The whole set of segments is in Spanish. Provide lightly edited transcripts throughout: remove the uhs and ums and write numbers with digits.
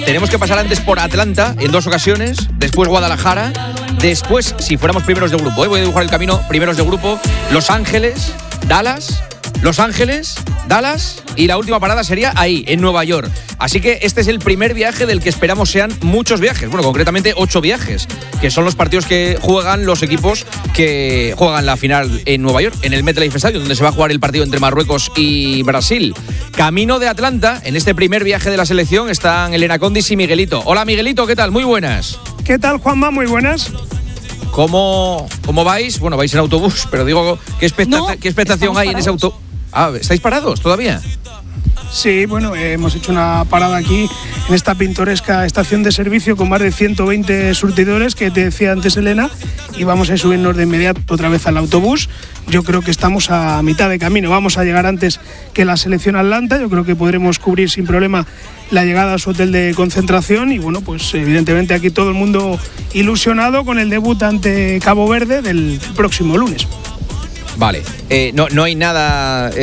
Tenemos que pasar antes por Atlanta en 2 ocasiones, después Guadalajara, después, si fuéramos primeros de grupo, voy a dibujar el camino, primeros de grupo, Los Ángeles, Dallas, Los Ángeles, Dallas, y la última parada sería ahí, en Nueva York. Así que este es el primer viaje del que esperamos sean muchos viajes, bueno, concretamente 8 viajes, que son los partidos que juegan los equipos que juegan la final en Nueva York, en el MetLife Stadium, donde se va a jugar el partido entre Marruecos y Brasil. Camino de Atlanta, en este primer viaje de la selección, están Elena Condis y Miguelito. Hola Miguelito, ¿qué tal? Muy buenas. ¿Qué tal, Juanma? Muy buenas. ¿Cómo vais? Bueno, vais en autobús, pero digo, ¿qué expectación hay en ese autobús? Ah, ¿estáis parados todavía? Sí, bueno, hemos hecho una parada aquí en esta pintoresca estación de servicio con más de 120 surtidores que te decía antes Elena, y vamos a subirnos de inmediato otra vez al autobús. Yo creo que estamos a mitad de camino, vamos a llegar antes que la selección Atlanta, yo creo que podremos cubrir sin problema la llegada a su hotel de concentración y bueno, pues evidentemente aquí todo el mundo ilusionado con el debut ante Cabo Verde del próximo lunes. Vale, no hay nada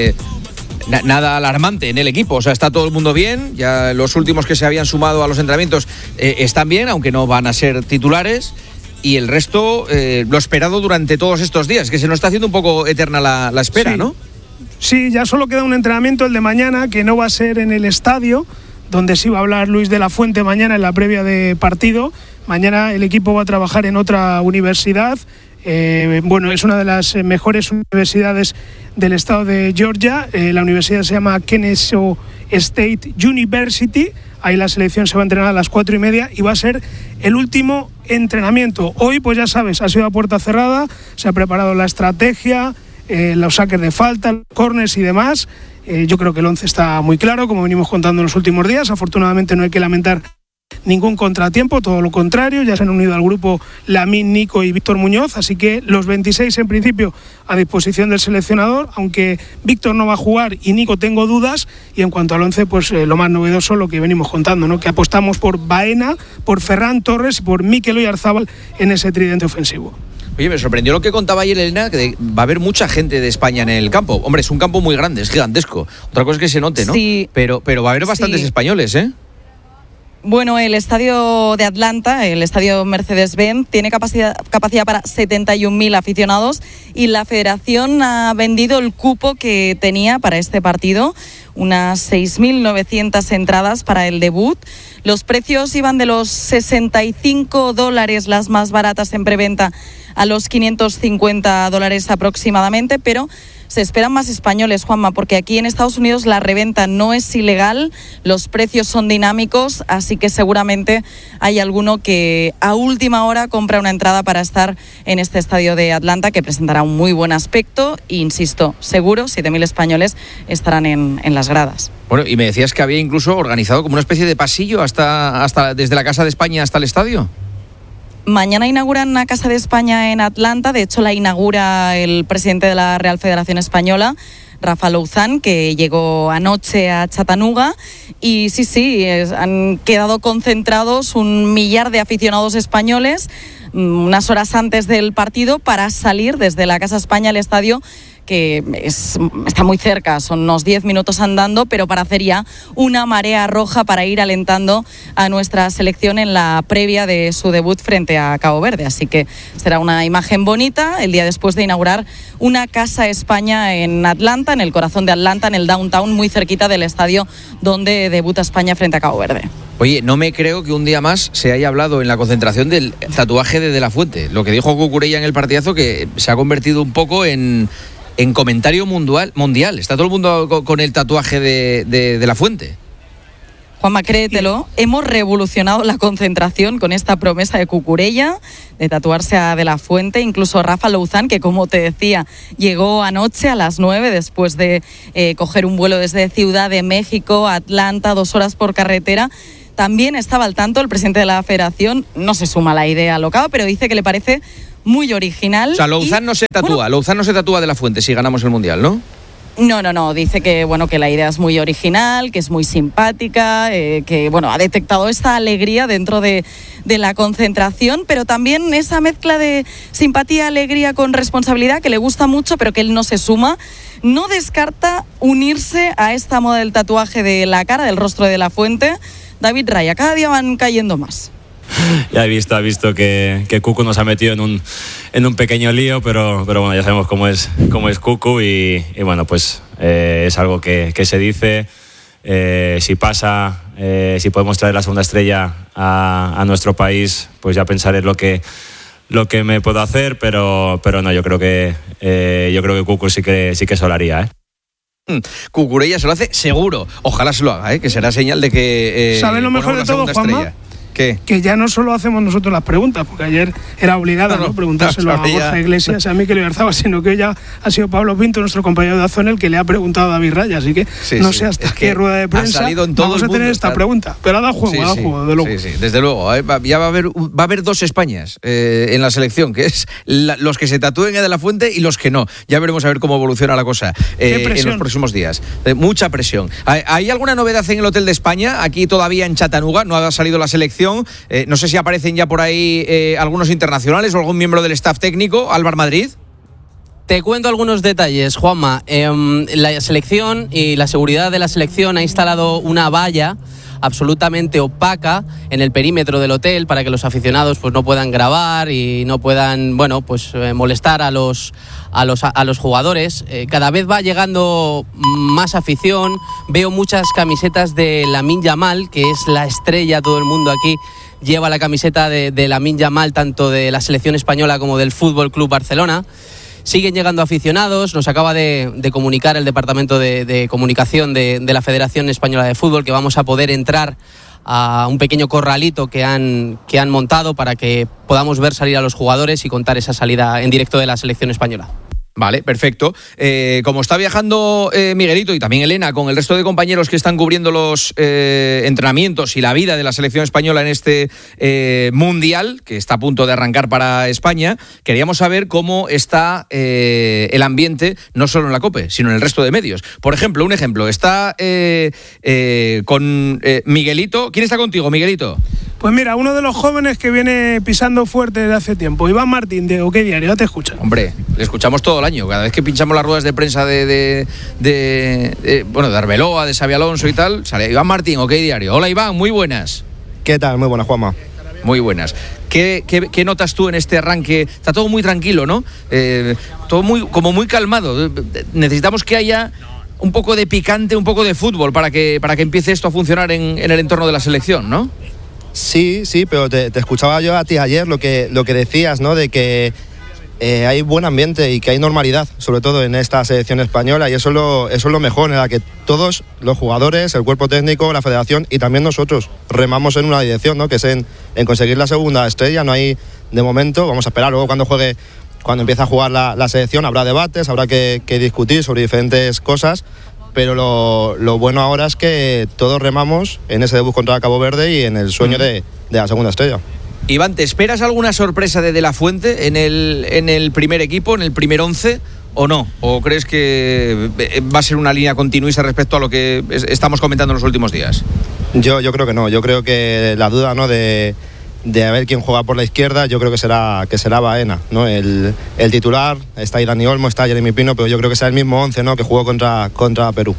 alarmante en el equipo, o sea, está todo el mundo bien, ya los últimos que se habían sumado a los entrenamientos están bien, aunque no van a ser titulares, y el resto lo esperado durante todos estos días, que se nos está haciendo un poco eterna la espera, sí. ¿No? Sí, ya solo queda un entrenamiento, el de mañana, que no va a ser en el estadio, donde sí va a hablar Luis de la Fuente mañana en la previa de partido. Mañana el equipo va a trabajar en otra universidad. Bueno, es una de las mejores universidades del estado de Georgia. La universidad se llama Kennesaw State University. Ahí la selección se va a entrenar a las 4:30 y va a ser el último entrenamiento. Hoy, pues ya sabes, ha sido a puerta cerrada, se ha preparado la estrategia, los saques de falta, corners y demás. Yo creo que el 11 está muy claro, como venimos contando en los últimos días. Afortunadamente no hay que lamentar ningún contratiempo, todo lo contrario, ya se han unido al grupo Lamine, Nico y Víctor Muñoz, así que los 26 en principio a disposición del seleccionador, aunque Víctor no va a jugar y Nico tengo dudas, y en cuanto al 11, pues lo más novedoso, lo que venimos contando, ¿no? Que apostamos por Baena, por Ferran Torres y por Mikel Oyarzabal en ese tridente ofensivo. Oye, me sorprendió lo que contaba ayer Elena, que va a haber mucha gente de España en el campo. Hombre, es un campo muy grande, es gigantesco. Otra cosa es que se note, ¿no? Sí. Pero va a haber bastantes españoles, ¿eh? Bueno, el estadio de Atlanta, el estadio Mercedes-Benz, tiene capacidad para 71.000 aficionados y la federación ha vendido el cupo que tenía para este partido, unas 6.900 entradas para el debut. Los precios iban de los $65, las más baratas en preventa, a los $550 aproximadamente, pero se esperan más españoles, Juanma, porque aquí en Estados Unidos la reventa no es ilegal, los precios son dinámicos, así que seguramente hay alguno que a última hora compra una entrada para estar en este estadio de Atlanta, que presentará un muy buen aspecto, e insisto, seguro 7.000 españoles estarán en las gradas. Bueno, y me decías que había incluso organizado como una especie de pasillo hasta desde la Casa de España hasta el estadio. Mañana inauguran una Casa de España en Atlanta, de hecho la inaugura el presidente de la Real Federación Española, Rafa Louzán, que llegó anoche a Chattanooga, y sí, han quedado concentrados 1 millar de aficionados españoles unas horas antes del partido para salir desde la Casa España al estadio, que está muy cerca, son unos 10 minutos andando, pero para hacer ya una marea roja para ir alentando a nuestra selección en la previa de su debut frente a Cabo Verde. Así que será una imagen bonita el día después de inaugurar una Casa España en Atlanta, en el corazón de Atlanta, en el downtown, muy cerquita del estadio donde debuta España frente a Cabo Verde. Oye, no me creo que un día más se haya hablado en la concentración del tatuaje de la Fuente. Lo que dijo Cucurella en el partidazo, que se ha convertido un poco en comentario mundial. Está todo el mundo con el tatuaje de la Fuente. Juanma, créetelo, hemos revolucionado la concentración con esta promesa de Cucurella de tatuarse a De la Fuente. Incluso Rafa Louzán, que como te decía, llegó anoche a las 9 después de coger un vuelo desde Ciudad de México a Atlanta, 2 horas por carretera. También estaba al tanto el presidente de la federación, no se suma a la idea alocada, pero dice que le parece muy original. O sea, Louzán no se tatúa, bueno, Louzán no se tatúa De la Fuente si ganamos el Mundial, ¿no? No, dice que que la idea es muy original, que es muy simpática, que ha detectado esta alegría dentro de la concentración, pero también esa mezcla de simpatía, alegría con responsabilidad que le gusta mucho, pero que él no se suma. No descarta unirse a esta moda del tatuaje de la cara, del rostro de De la Fuente. David Raya. Cada día van cayendo más. Ya ha visto que Cucu nos ha metido en un pequeño lío, pero bueno, ya sabemos cómo es Cucu y bueno, pues es algo que se dice. Si pasa, si podemos traer la segunda estrella a nuestro país, pues ya pensaré lo que me puedo hacer, pero no, yo creo que Cucu sí que se lo haría, Cucurella se lo hace seguro. Ojalá se lo haga, que será señal de que ¿sabes lo mejor de todo, Juanma? ¿Qué? Que ya no solo hacemos nosotros las preguntas, porque ayer era obligado no preguntárselo a Borja Iglesias, a Mikel Oyarzabal, sino que hoy ya ha sido Pablo Pinto, nuestro compañero de Azón, el que le ha preguntado a David Raya, así que no sé hasta qué rueda de prensa vamos a tener esta pregunta, pero ha dado juego, de luego. Sí, desde luego, ya va a haber dos Españas en la selección, que es los que se tatúen de la Fuente y los que no. Ya veremos a ver cómo evoluciona la cosa en los próximos días. Mucha presión. ¿Hay alguna novedad en el Hotel de España? Aquí todavía en Chattanooga no ha salido la selección. No sé si aparecen ya por ahí algunos internacionales o algún miembro del staff técnico. Álvaro Madrid. Te cuento algunos detalles, Juanma. La selección y la seguridad de la selección ha instalado una valla absolutamente opaca en el perímetro del hotel para que los aficionados pues no puedan grabar y no puedan molestar a los jugadores. Cada vez va llegando más afición. Veo muchas camisetas de Lamine Yamal, que es la estrella. Todo el mundo aquí lleva la camiseta de Lamine Yamal, tanto de la selección española como del Fútbol Club Barcelona. Siguen llegando aficionados. Nos acaba de comunicar el Departamento de Comunicación de la Federación Española de Fútbol que vamos a poder entrar a un pequeño corralito que han montado para que podamos ver salir a los jugadores y contar esa salida en directo de la selección española. Vale, perfecto. Como está viajando Miguelito y también Elena con el resto de compañeros que están cubriendo los entrenamientos y la vida de la selección española en este Mundial, que está a punto de arrancar para España, queríamos saber cómo está el ambiente, no solo en la COPE, sino en el resto de medios. Por ejemplo, está con Miguelito. ¿Quién está contigo, Miguelito? Pues mira, uno de los jóvenes que viene pisando fuerte desde hace tiempo, Iván Martín, de OK Diario, ya te escuchan. Hombre, le escuchamos todo el año. Cada vez que pinchamos las ruedas de prensa de Arbeloa, de Xabi Alonso y tal, sale Iván Martín, OK Diario. Hola Iván, muy buenas. ¿Qué tal? Muy buenas, Juanma. Muy buenas. ¿Qué notas tú en este arranque? Está todo muy tranquilo, ¿no? Todo muy calmado. Necesitamos que haya un poco de picante, un poco de fútbol para que empiece esto a funcionar en el entorno de la selección, ¿no? Sí, pero te escuchaba yo a ti ayer lo que decías, ¿no? De que hay buen ambiente y que hay normalidad, sobre todo en esta selección española, y eso es lo mejor, en la que todos los jugadores, el cuerpo técnico, la federación y también nosotros remamos en una dirección, ¿no? Que es en conseguir la segunda estrella. No hay, de momento, vamos a esperar luego cuando empiece a jugar la selección, habrá debates, habrá que discutir sobre diferentes cosas. Pero lo bueno ahora es que todos remamos en ese debut contra Cabo Verde y en el sueño de la segunda estrella. Iván, ¿te esperas alguna sorpresa de la Fuente en el primer equipo, en el primer 11 o no? ¿O crees que va a ser una línea continuista respecto a lo que estamos comentando en los últimos días? Yo creo que no. Yo creo que la duda, ¿no?, de a ver quién juega por la izquierda, yo creo que será Baena, ¿no? El titular, está ahí Dani Olmo, está Jeremy Pino, pero yo creo que será el mismo 11, ¿no?, que jugó contra Perú.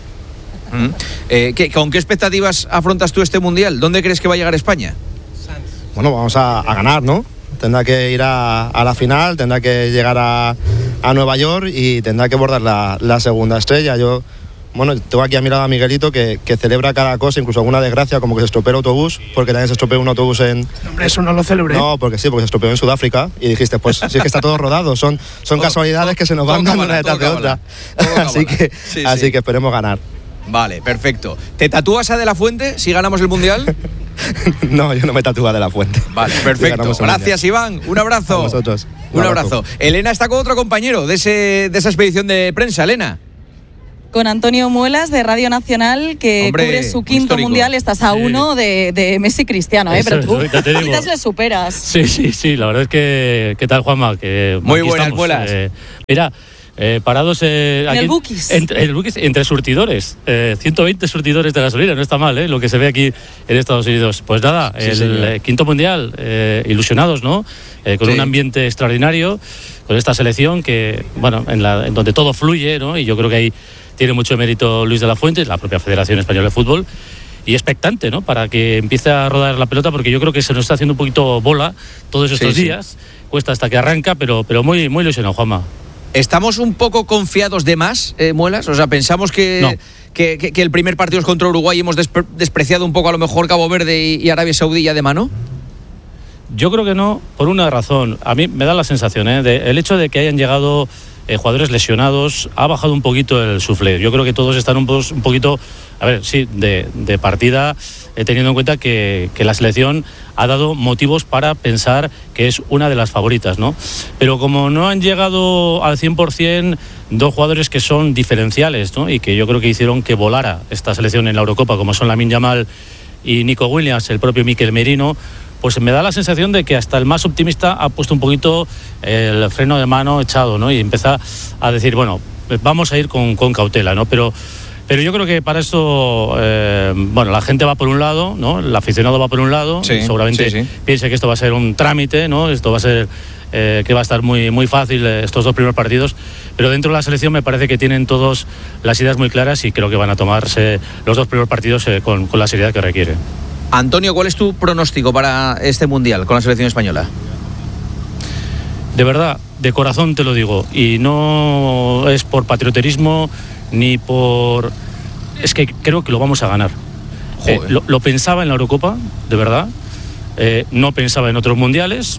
¿Con qué expectativas afrontas tú este Mundial? ¿Dónde crees que va a llegar España? Bueno, vamos a ganar, ¿no? Tendrá que ir a la final, tendrá que llegar a Nueva York y tendrá que bordar la segunda estrella. Yo tengo aquí a mi lado a Miguelito que celebra cada cosa, incluso alguna desgracia, como que se estropeó el autobús, porque también se estropeó un autobús en... Hombre, eso no lo celebré. No, porque se estropeó en Sudáfrica y dijiste, pues sí, es que está todo rodado, son casualidades que se nos van dando una detrás de otra. Así que esperemos ganar. Vale, perfecto. ¿Te tatúas a De La Fuente si ganamos el Mundial? No, yo no me tatúo a De La Fuente. Vale, perfecto. Gracias, Iván. Un abrazo. A vosotros. Un abrazo. Elena está con otro compañero de esa expedición de prensa. Elena. Con Antonio Muelas de Radio Nacional, que cubre su quinto histórico. Mundial. Estás a uno de Messi y Cristiano, pero tú quizás le superas. Sí, la verdad es que... ¿Qué tal, Juanma? Que muy buenas, Muelas. Mira... parados en el Bukis. Entre surtidores, 120 surtidores de gasolina, no está mal, lo que se ve aquí en Estados Unidos. Pues nada, el quinto mundial, ilusionados, ¿no? Con un ambiente extraordinario, con esta selección que, en donde todo fluye, ¿no? Y yo creo que ahí tiene mucho mérito Luis de la Fuente, la propia Federación Española de Fútbol. y expectante, ¿no? Para que empiece a rodar la pelota, porque yo creo que se nos está haciendo un poquito bola todos estos días. Cuesta hasta que arranca, pero muy, muy ilusionado, Juanma. ¿Estamos un poco confiados de más, Muelas? O sea, pensamos que el primer partido es contra Uruguay y hemos despreciado un poco a lo mejor Cabo Verde y Arabia Saudí ya de mano. Yo creo que no, por una razón. A mí me da la sensación, el hecho de que hayan llegado jugadores lesionados ha bajado un poquito el suflé. Yo creo que todos están un poquito, a ver, sí, de partida, teniendo en cuenta que la selección ha dado motivos para pensar que es una de las favoritas, ¿no? Pero como no han llegado al 100% dos jugadores que son diferenciales, ¿no? Y que yo creo que hicieron que volara esta selección en la Eurocopa, como son Lamine Yamal y Nico Williams, el propio Mikel Merino, pues me da la sensación de que hasta el más optimista ha puesto un poquito el freno de mano echado, ¿no? Y empieza a decir, bueno, vamos a ir con cautela, ¿no? Pero yo creo que para esto, la gente va por un lado, ¿no? El aficionado va por un lado, seguramente piensa que esto va a ser un trámite, ¿no? Esto va a ser que va a estar muy, muy fácil estos dos primeros partidos, pero dentro de la selección me parece que tienen todos las ideas muy claras y creo que van a tomarse los dos primeros partidos con la seriedad que requiere. Antonio, ¿cuál es tu pronóstico para este Mundial con la selección española? De verdad, de corazón te lo digo, y no es por patrioterismo ni por... Es que creo que lo vamos a ganar. Lo pensaba en la Eurocopa, de verdad, no pensaba en otros mundiales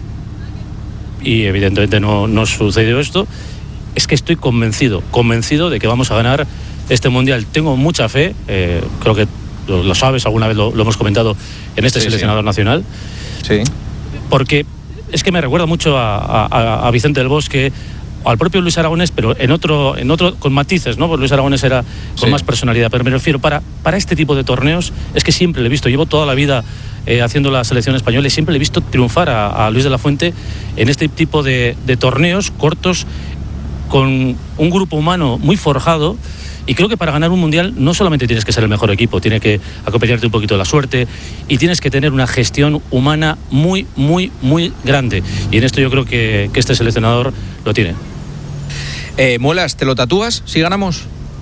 y evidentemente no sucedió esto. Es que estoy convencido de que vamos a ganar este Mundial. Tengo mucha fe, creo que lo sabes, alguna vez lo hemos comentado en este seleccionador nacional. Sí. Porque es que me recuerda mucho a Vicente del Bosque, al propio Luis Aragonés, pero en otro con matices, ¿no? Pues Luis Aragonés era con más personalidad, pero me refiero para este tipo de torneos, es que siempre le he visto, llevo toda la vida haciendo la selección española y siempre le he visto triunfar a Luis de la Fuente en este tipo de torneos cortos, con un grupo humano muy forjado. Y creo que para ganar un mundial no solamente tienes que ser el mejor equipo, tiene que acompañarte un poquito de la suerte y tienes que tener una gestión humana muy, muy, muy grande. Y en esto yo creo que este seleccionador lo tiene. Muelas, ¿te lo tatúas si ganamos?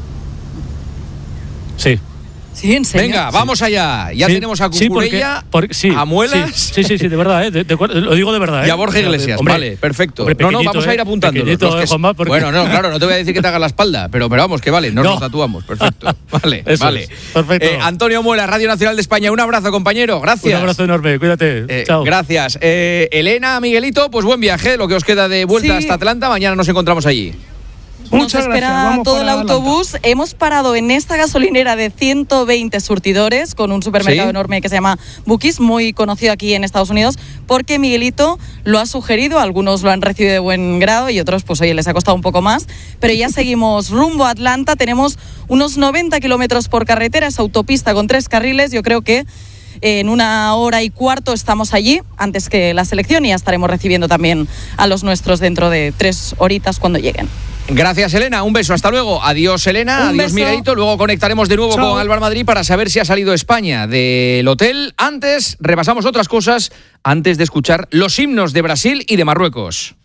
Sí. Sí, en serio. Venga, vamos allá. Ya tenemos a Cucurella, a Muelas. Sí, de verdad, lo digo de verdad. Y a Borja Iglesias. Hombre, vale, perfecto. Hombre, no, vamos a ir apuntándolo. Juanma, porque... Bueno, no, claro, no te voy a decir que te hagas la espalda, pero vamos, que vale, nos lo tatuamos. Perfecto. Vale, vale. Perfecto. Antonio Muelas, Radio Nacional de España. Un abrazo, compañero. Gracias. Un abrazo enorme, cuídate. Chao. Gracias. Elena, Miguelito, pues buen viaje, lo que os queda de vuelta hasta Atlanta. Mañana nos encontramos allí. Nos espera todo el autobús. Atlanta. Hemos parado en esta gasolinera de 120 surtidores con un supermercado enorme que se llama Bukis, muy conocido aquí en Estados Unidos, porque Miguelito lo ha sugerido. Algunos lo han recibido de buen grado y otros, pues oye, les ha costado un poco más. Pero ya seguimos rumbo a Atlanta. Tenemos unos 90 kilómetros por carretera, es autopista con 3 carriles. Yo creo que en 1 hora y cuarto estamos allí, antes que la selección, y ya estaremos recibiendo también a los nuestros dentro de 3 horitas cuando lleguen. Gracias, Elena. Un beso. Hasta luego. Adiós, Elena. Adiós, Miguelito. Luego conectaremos de nuevo con Álvaro Madrid para saber si ha salido España del hotel. Antes, repasamos otras cosas antes de escuchar los himnos de Brasil y de Marruecos.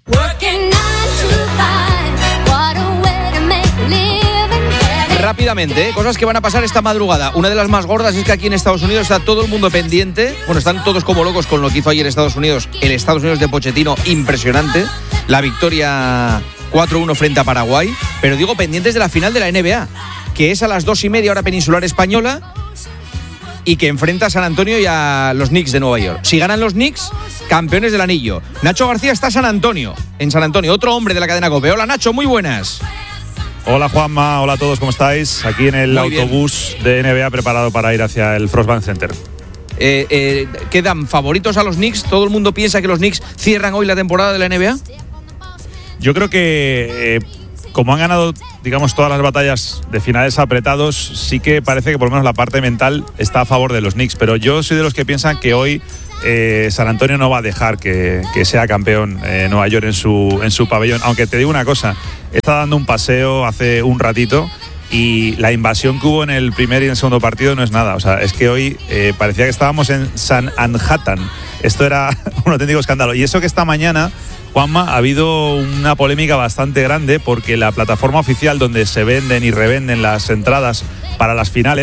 Rápidamente, cosas que van a pasar esta madrugada. Una de las más gordas es que aquí en Estados Unidos está todo el mundo pendiente. Bueno, están todos como locos con lo que hizo ayer Estados Unidos. El Estados Unidos de Pochettino, impresionante. La victoria 4-1 frente a Paraguay. Pero digo, pendientes de la final de la NBA, que es a las 2:30 hora peninsular española y que enfrenta a San Antonio y a los Knicks de Nueva York. Si ganan los Knicks, campeones del anillo. Nacho García está en San Antonio, otro hombre de la cadena COPE. Hola, Nacho, muy buenas. Hola Juanma, hola a todos, ¿cómo estáis? Aquí en el autobús de NBA preparado para ir hacia el Frostbank Center. ¿Quedan favoritos a los Knicks? ¿Todo el mundo piensa que los Knicks cierran hoy la temporada de la NBA? Yo creo que como han ganado, digamos, todas las batallas de finales apretados, sí que parece que por lo menos la parte mental está a favor de los Knicks, pero yo soy de los que piensan que hoy San Antonio no va a dejar que sea campeón Nueva York en su pabellón. Aunque te digo una cosa, está dando un paseo hace un ratito y la invasión que hubo en el primer y en el segundo partido no es nada. O sea, es que hoy parecía que estábamos en San Manhattan. Esto era un auténtico escándalo. Y eso que esta mañana, Juanma, ha habido una polémica bastante grande porque la plataforma oficial donde se venden y revenden las entradas para las finales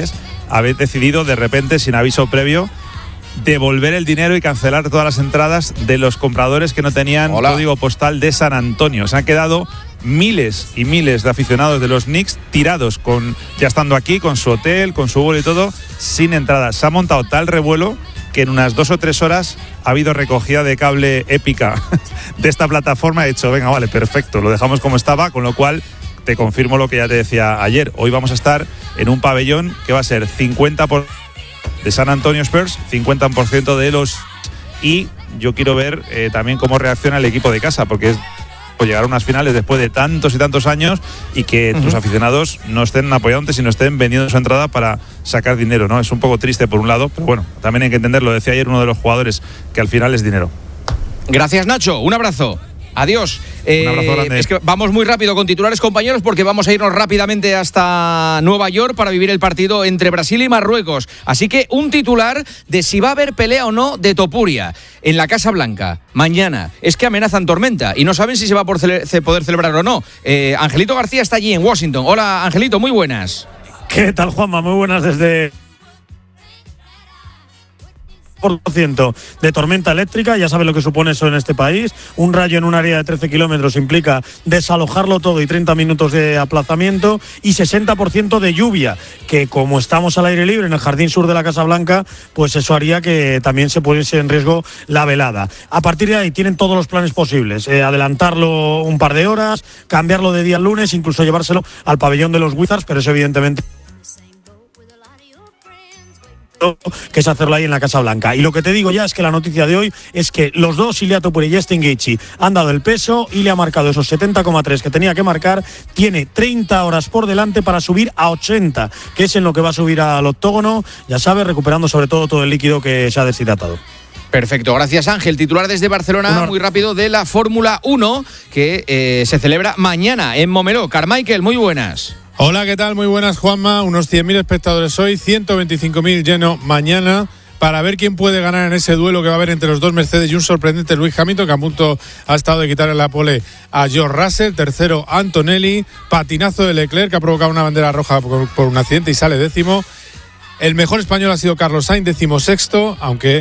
habéis decidido de repente, sin aviso previo, devolver el dinero y cancelar todas las entradas de los compradores que no tenían código postal de San Antonio. Se han quedado miles y miles de aficionados de los Knicks tirados, ya estando aquí, con su hotel, con su vuelo y todo, sin entradas. Se ha montado tal revuelo que en unas 2 o 3 horas ha habido recogida de cable épica de esta plataforma. He dicho, venga, vale, perfecto, lo dejamos como estaba, con lo cual te confirmo lo que ya te decía ayer. Hoy vamos a estar en un pabellón que va a ser 50% de San Antonio Spurs, 50% de los... Y yo quiero ver también cómo reacciona el equipo de casa, porque es llegar a unas finales después de tantos y tantos años y que tus aficionados no estén apoyándote, sino estén vendiendo su entrada para sacar dinero, ¿no? Es un poco triste por un lado, pero bueno, también hay que entenderlo. Decía ayer uno de los jugadores que al final es dinero. Gracias, Nacho. Un abrazo. Adiós. Un abrazo grande. Es que vamos muy rápido con titulares, compañeros, porque vamos a irnos rápidamente hasta Nueva York para vivir el partido entre Brasil y Marruecos. Así que un titular de si va a haber pelea o no de Topuria en la Casa Blanca mañana. Es que amenazan tormenta y no saben si se va a poder celebrar o no. Angelito García está allí en Washington. Hola, Angelito, muy buenas. ¿Qué tal, Juanma? Muy buenas desde... % de tormenta eléctrica, ya sabes lo que supone eso en este país. Un rayo en un área de 13 kilómetros implica desalojarlo todo y 30 minutos de aplazamiento, y 60% de lluvia, que como estamos al aire libre en el jardín sur de la Casa Blanca, pues eso haría que también se pusiese en riesgo la velada. A partir de ahí tienen todos los planes posibles, adelantarlo un par de horas, cambiarlo de día al lunes, incluso llevárselo al pabellón de los Wizards, pero eso evidentemente que es hacerlo ahí en la Casa Blanca. Y lo que te digo ya es que la noticia de hoy es que los dos, Ilia Topuria y Justin Gaethje, han dado el peso y le ha marcado esos 70,3 que tenía que marcar. Tiene 30 horas por delante para subir a 80, que es en lo que va a subir al octógono, ya sabes, recuperando sobre todo el líquido que se ha deshidratado. Perfecto, gracias Ángel. Titular desde Barcelona, muy rápido, de la Fórmula 1 que se celebra mañana en Momeró. Carmichael, muy buenas. Hola, ¿qué tal? Muy buenas, Juanma. Unos 100.000 espectadores hoy, 125.000 lleno mañana, para ver quién puede ganar en ese duelo que va a haber entre los dos Mercedes y un sorprendente Lewis Hamilton, que a punto ha estado de quitarle la pole a George Russell. Tercero, Antonelli. Patinazo de Leclerc, que ha provocado una bandera roja por un accidente y sale 10º. El mejor español ha sido Carlos Sainz, 16º, aunque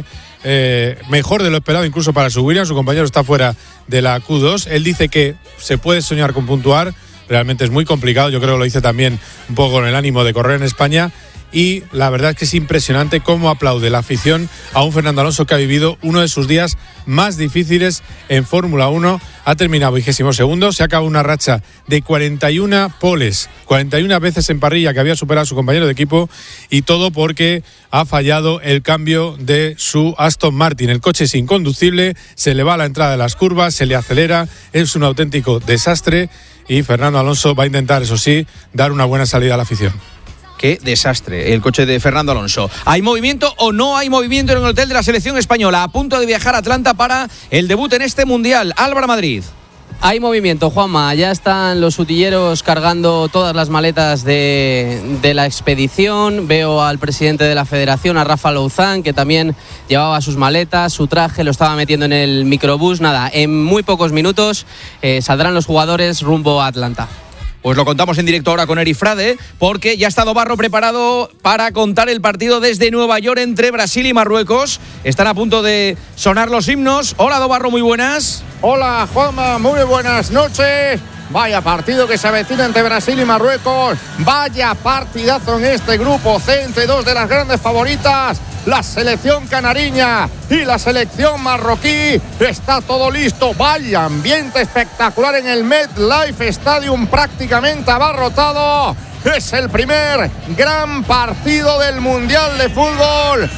mejor de lo esperado incluso para su Williams. Su compañero está fuera de la Q2. Él dice que se puede soñar con puntuar. Realmente es muy complicado, yo creo que lo hice también un poco con el ánimo de correr en España, y la verdad es que es impresionante cómo aplaude la afición a un Fernando Alonso que ha vivido uno de sus días más difíciles en Fórmula 1. Ha terminado 22º, se ha acabado una racha de 41 poles, 41 veces en parrilla que había superado a su compañero de equipo, y todo porque ha fallado el cambio de su Aston Martin. El coche es inconducible, se le va a la entrada de las curvas, se le acelera, es un auténtico desastre. Y Fernando Alonso va a intentar, eso sí, dar una buena salida a la afición. Qué desastre el coche de Fernando Alonso. ¿Hay movimiento o no hay movimiento en el hotel de la selección española? A punto de viajar a Atlanta para el debut en este Mundial. Álvaro Madrid. Hay movimiento, Juanma. Ya están los utilleros cargando todas las maletas de la expedición. Veo al presidente de la federación, a Rafa Louzán, que también llevaba sus maletas, su traje, lo estaba metiendo en el microbús. Nada, en muy pocos minutos saldrán los jugadores rumbo a Atlanta. Pues lo contamos en directo ahora con Eri Frade, porque ya está Dobarro preparado para contar el partido desde Nueva York entre Brasil y Marruecos. Están a punto de sonar los himnos. Hola, Dobarro, muy buenas. Hola, Juanma, muy buenas noches. Vaya partido que se avecina entre Brasil y Marruecos. Vaya partidazo en este grupo C entre dos de las grandes favoritas, la selección canariña y la selección marroquí. Está todo listo. Vaya ambiente espectacular en el MetLife Stadium, prácticamente abarrotado. Es el primer gran partido del Mundial de Fútbol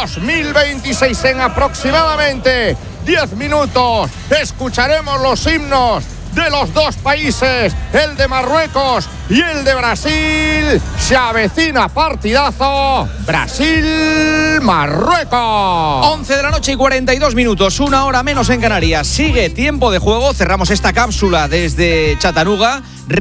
2026. En aproximadamente 10 minutos escucharemos los himnos de los dos países, el de Marruecos y el de Brasil. Se avecina partidazo, Brasil-Marruecos. 11 de la noche y 42 minutos, una hora menos en Canarias. Sigue tiempo de juego, cerramos esta cápsula desde Chattanooga.